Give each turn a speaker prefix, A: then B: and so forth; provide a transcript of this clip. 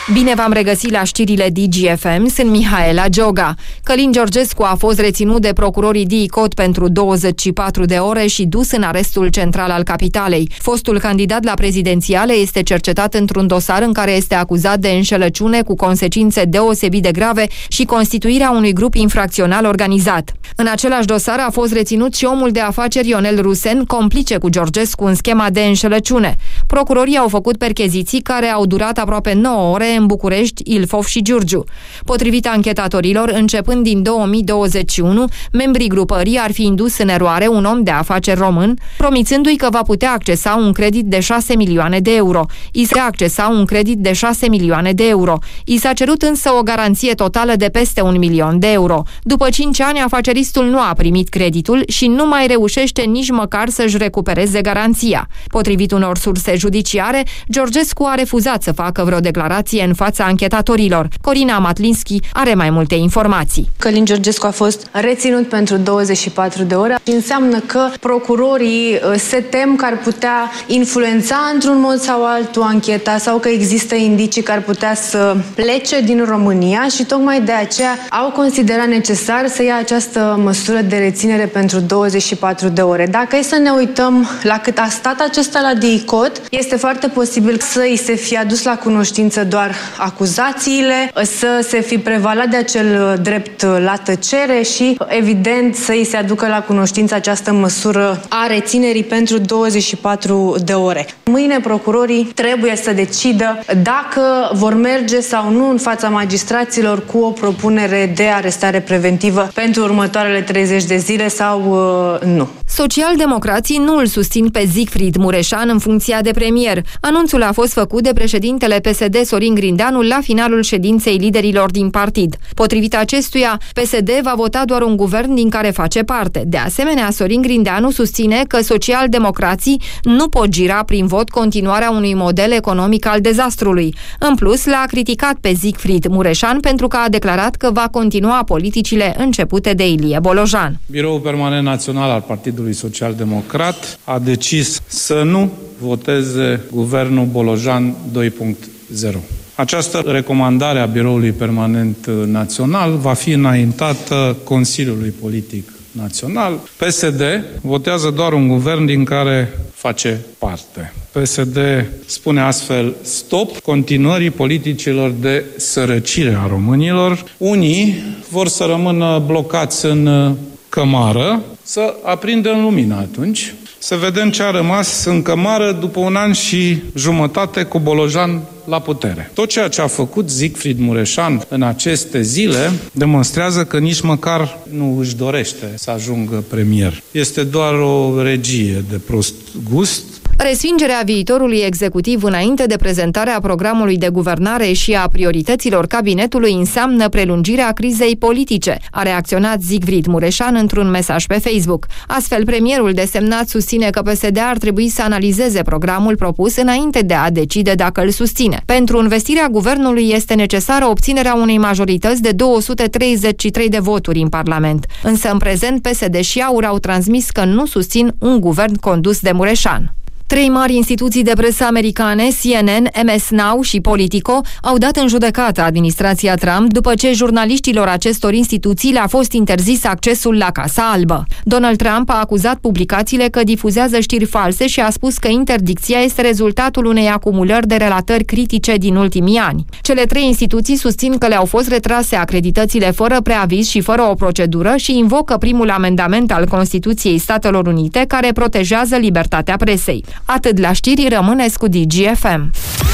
A: Bine v-am regăsit la știrile DGFM, sunt Mihaela Gioga. Călin Georgescu a fost reținut de procurorii DICOT pentru 24 de ore și dus în arestul central al capitalei. Fostul candidat la prezidențiale este cercetat într-un dosar în care este acuzat de înșelăciune cu consecințe deosebit de grave și constituirea unui grup infracțional organizat. În același dosar a fost reținut și omul de afaceri Ionel Rusen, complice cu Georgescu în schema de înșelăciune. Procurorii au făcut percheziții care au durat aproape 9 ore în București, Ilfov și Giurgiu. Potrivit anchetatorilor, începând din 2021, membrii grupării ar fi indus în eroare un om de afaceri român, promițându-i că va putea accesa un credit de 6 milioane de euro. I s-a cerut însă o garanție totală de peste 1 milion de euro. După 5 ani, afaceristul nu a primit creditul și nu mai reușește nici măcar să-și recupereze garanția. Potrivit unor surse judiciare, Georgescu a refuzat să facă vreo declarație în fața anchetatorilor. Corina Matlinski are mai multe informații.
B: Călin Georgescu a fost reținut pentru 24 de ore. Înseamnă că procurorii se tem că ar putea influența într-un mod sau altul ancheta sau că există indicii că ar putea să plece din România și tocmai de aceea au considerat necesar să ia această măsură de reținere pentru 24 de ore. Dacă e să ne uităm la cât a stat acesta la DICOT, este foarte posibil să îi se fie adus la cunoștință doar acuzațiile, să se fi prevalat de acel drept la tăcere și, evident, să îi se aducă la cunoștință această măsură a reținerii pentru 24 de ore. Mâine procurorii trebuie să decidă dacă vor merge sau nu în fața magistraților cu o propunere de arestare preventivă pentru următoarele 30 de zile sau nu.
A: Socialdemocrații nu îl susțin pe Siegfried Mureșan în funcția de premier. Anunțul a fost făcut de președintele PSD Sorin Grindeanu la finalul ședinței liderilor din partid. Potrivit acestuia, PSD va vota doar un guvern din care face parte. De asemenea, Sorin Grindeanu susține că socialdemocrații nu pot gira prin vot continuarea unui model economic al dezastrului. În plus, l-a criticat pe Siegfried Mureșan pentru că a declarat că va continua politicile începute de Ilie Bolojan.
C: Biroul Permanent Național al Partidului Social-Democrat a decis să nu voteze guvernul Bolojan 2.0. Această recomandare a Biroului Permanent Național va fi înaintată Consiliului Politic Național. PSD votează doar un guvern din care face parte. PSD spune astfel stop continuării politicilor de sărăcire a românilor. Unii vor să rămână blocați în cămară, să aprindem lumina atunci, să vedem ce a rămas în cămară după 1 an și jumătate cu Bolojan la putere. Tot ceea ce a făcut Siegfried Mureșan în aceste zile demonstrează că nici măcar nu își dorește să ajungă premier. Este doar o regie de prost gust.
A: Respingerea viitorului executiv înainte de prezentarea programului de guvernare și a priorităților cabinetului înseamnă prelungirea crizei politice, a reacționat Siegfried Mureșan într-un mesaj pe Facebook. Astfel, premierul desemnat susține că PSD ar trebui să analizeze programul propus înainte de a decide dacă îl susține. Pentru învestirea guvernului este necesară obținerea unei majorități de 233 de voturi în Parlament. Însă, în prezent, PSD și AUR au transmis că nu susțin un guvern condus de Mureșan. 3 mari instituții de presă americane, CNN, MS Now și Politico, au dat în judecată administrația Trump după ce jurnaliștilor acestor instituții le-a fost interzis accesul la Casa Albă. Donald Trump a acuzat publicațiile că difuzează știri false și a spus că interdicția este rezultatul unei acumulări de relatări critice din ultimii ani. Cele 3 instituții susțin că le-au fost retrase acreditațiile fără preaviz și fără o procedură și invocă primul amendament al Constituției Statelor Unite care protejează libertatea presei. Atât la știri, rămâneți cu DGFM.